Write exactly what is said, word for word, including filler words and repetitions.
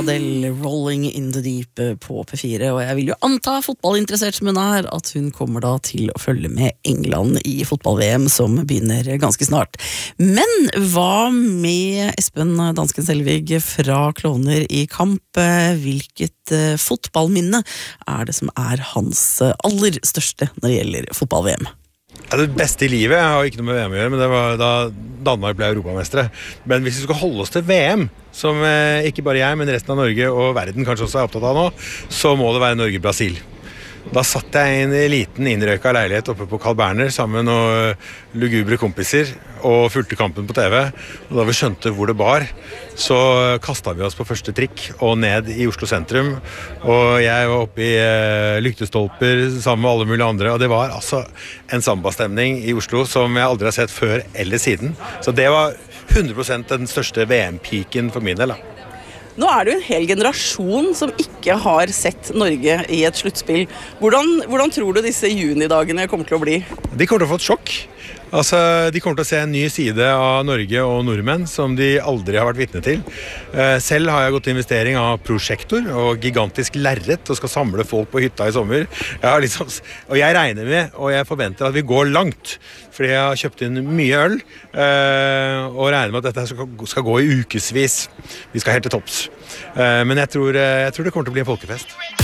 Adele, Rolling in the Deep på P fire, og jeg vil jo anta fotballinteressert som hun er, at hun kommer da til å følge med England i fotball-V M som begynner ganske snart. Men hva med Espen Dansken Selvig fra Klovner i kamp? Hvilket fotballminne er det som er hans aller største når det gjelder fotball-V M? Ja, det beste i livet, jeg har ikke noe med V M å gjøre, men det var da Danmark ble europamestere. Men hvis vi skal holde oss til V M, som eh, ikke bare jeg, men resten av Norge og verden kanskje også er opptatt av nå, så må det være Norge-Brasil. Da satt jeg i en liten innrøyka leilighet oppe på Carl Berner sammen med noen lugubre kompiser og fulgte kampen på T V. Og da vi skjønte hvor det bar, så kastet vi oss på første trikk og ned i Oslo sentrum. Og jeg var oppe i eh, lyktestolper sammen med alle mulige andre, og det var altså en sambastemning i Oslo som jeg aldri har sett før eller siden. Så det var hundre prosent den største V M-piken for min del da. Nå er det jo en hel generasjon som ikke har sett Norge i et sluttspill. Hvordan, hvordan tror du disse junidagene kommer til å bli? De kommer til å få et sjokk. Altså, de kommer til å se en ny side av Norge og nordmenn som de aldri har vært vitne til. Selv har jeg gått til investering av prosjektor og gigantisk lerret og skal samle folk på hytta i sommer. Jeg har liksom, og jeg regner med, og jeg forventer at vi går langt, fordi jeg har kjøpt inn mye øl, og regner med at dette skal gå i ukesvis. Vi skal helt til topps. Men jeg tror, jeg tror det kommer til å bli en folkefest.